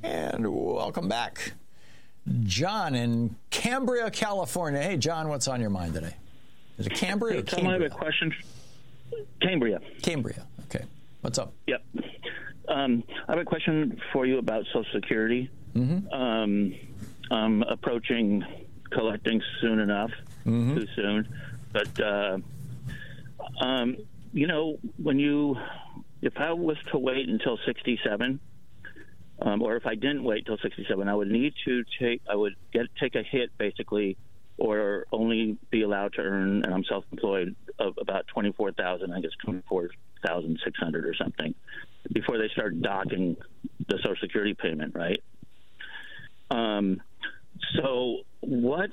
And welcome back. John in Cambria, California. Hey, John, what's on your mind today? Is it Cambria or Cambria? I have a question. Cambria. Cambria. Okay. What's up? Yep. I have a question for you about Social Security. I'm approaching collecting soon enough, too soon. But, if I was to wait until 67, or if I didn't wait till 67, I would need to take a hit basically, or only be allowed to earn, and I'm self-employed, of about $24,000, I guess $24,600 or something, before they start docking the Social Security payment, right? So what?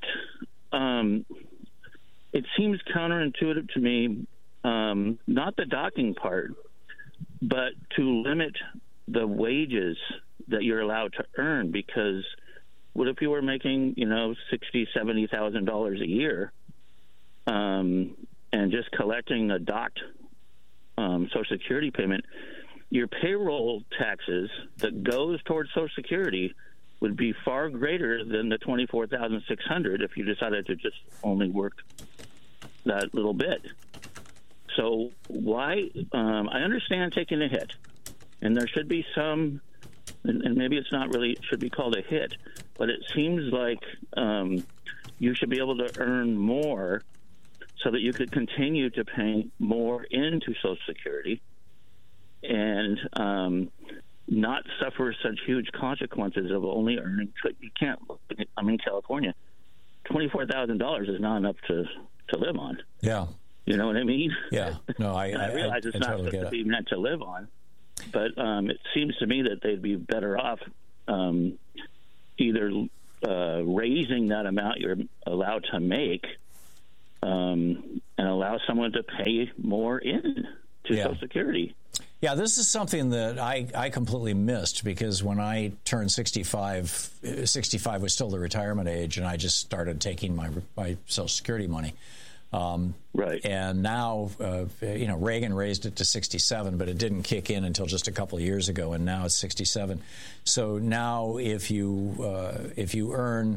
It seems counterintuitive to me, not the docking part, but to limit the wages that you're allowed to earn, because what if you were making, $60,000, $70,000 a year, and just collecting a docked Social Security payment, your payroll taxes that goes towards Social Security would be far greater than the $24,600 if you decided to just only work that little bit. So why? I understand taking a hit, and there should be some, and maybe it's not really should be called a hit, but it seems like you should be able to earn more so that you could continue to pay more into Social Security and not suffer such huge consequences of only earning. You can't. I'm in California. $24,000 is not enough to live on. Yeah. You know what I mean? Yeah. No, I realize it's not totally supposed to be meant to live on, but it seems to me that they'd be better off either raising that amount you're allowed to make and allow someone to pay more in to Social Security. Yeah, this is something that I completely missed, because when I turned 65 was still the retirement age, and I just started taking my Social Security money. Right. And now, Reagan raised it to 67, but it didn't kick in until just a couple of years ago, and now it's 67. So now if you're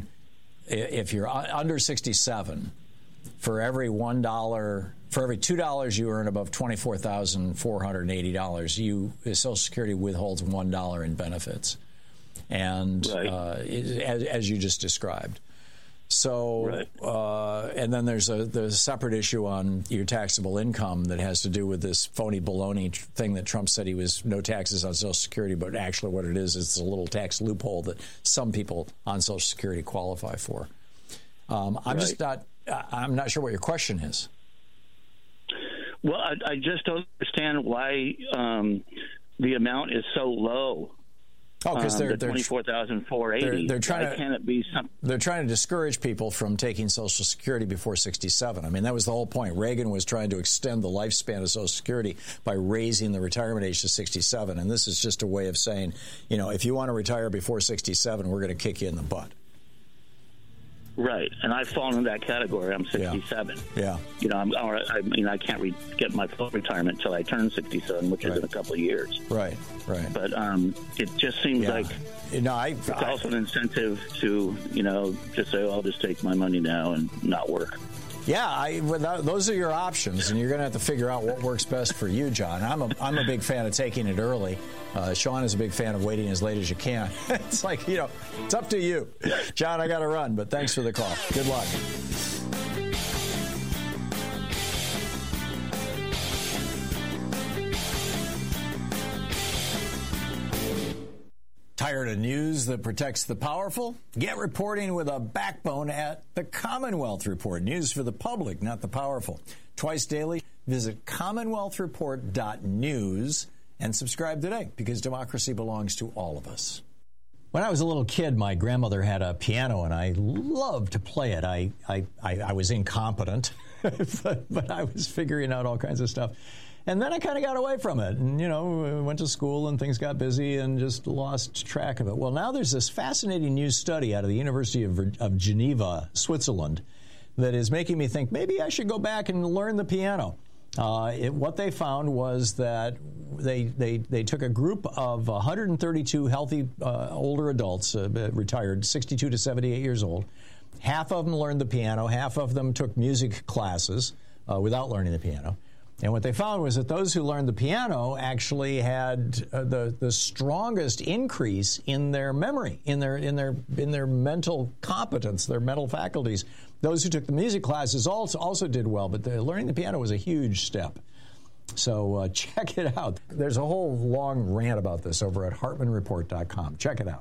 under 67, for every $2 you earn above $24,480, Social Security withholds $1 in benefits, and as you just described. So, and then there's a separate issue on your taxable income that has to do with this phony baloney thing that Trump said he was no taxes on Social Security, but actually what it is a little tax loophole that some people on Social Security qualify for. I'm not sure what your question is. Well, I just don't understand why the amount is so low. Oh, because they're $24,480. They're trying Why can't it be some? They're trying to discourage people from taking Social Security before 67. I mean, that was the whole point. Reagan was trying to extend the lifespan of Social Security by raising the retirement age to 67, and this is just a way of saying, if you want to retire before 67, we're going to kick you in the butt. Right, and I fall into that category. I'm 67. Yeah. I can't get my full retirement until I turn 67, which is in a couple of years. Right. But it just seems like it's also an incentive to, just say, I'll just take my money now and not work. Yeah, those are your options, and you're going to have to figure out what works best for you, John. I'm a big fan of taking it early. Sean is a big fan of waiting as late as you can. It's like, it's up to you. John, I got to run, but thanks for the call. Good luck. Tired of news that protects the powerful? Get reporting with a backbone at the Commonwealth Report. News for the public, not the powerful. Twice daily, visit commonwealthreport.news and subscribe today, because democracy belongs to all of us. When I was a little kid, my grandmother had a piano, and I loved to play it. I was incompetent, but I was figuring out all kinds of stuff. And then I kind of got away from it and, went to school and things got busy and just lost track of it. Well, now there's this fascinating new study out of the University of Geneva, Switzerland, that is making me think maybe I should go back and learn the piano. What they found was that they took a group of 132 healthy older adults, retired, 62 to 78 years old. Half of them learned the piano. Half of them took music classes without learning the piano. And what they found was that those who learned the piano actually had the strongest increase in their memory, in their mental competence, their mental faculties. Those who took the music classes also did well, but learning the piano was a huge step. So check it out. There's a whole long rant about this over at HartmanReport.com. Check it out.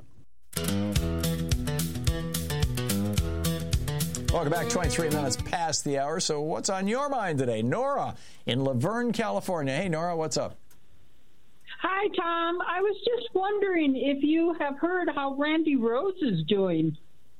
Welcome back. 23 minutes past the hour. So what's on your mind today? Nora in Laverne, California. Hey, Nora, what's up? Hi, Tom. I was just wondering if you have heard how Randy Rose is doing.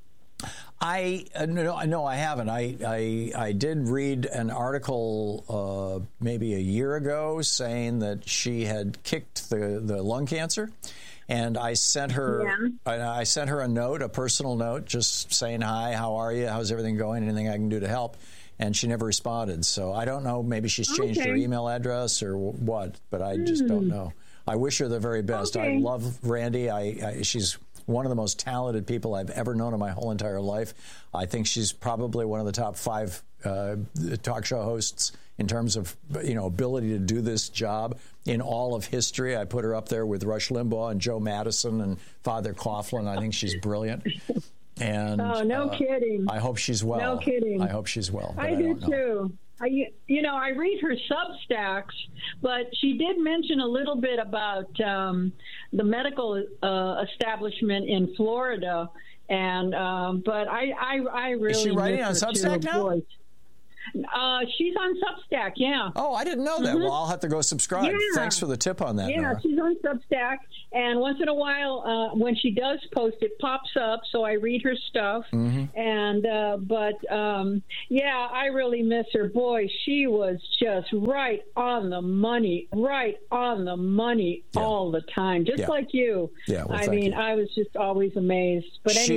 No, I haven't. I did read an article maybe a year ago saying that she had kicked the lung cancer. And I sent her a note, a personal note, just saying, hi, how are you? How's everything going? Anything I can do to help? And she never responded. So I don't know. Maybe she's changed her email address or what, but I just don't know. I wish her the very best. I love Randy. She's one of the most talented people I've ever known in my whole entire life. I think she's probably one of the top 5 talk show hosts in terms of ability to do this job in all of history. I put her up there with Rush Limbaugh and Joe Madison and Father Coughlin. I think she's brilliant. And no kidding. I hope she's well. No kidding. I hope she's well. I do too. I read her Substacks, but she did mention a little bit about the medical establishment in Florida, and but I really is she writing on Substack now? Boy. She's on Substack, yeah. Oh, I didn't know that. Well, I'll have to go subscribe. Yeah. Thanks for the tip on that, Nora. She's on Substack, and once in a while, when she does post, it pops up, so I read her stuff. And I really miss her. Boy, she was just right on the money all the time, just like you. Yeah, well, I mean, I was just always amazed. But anyway.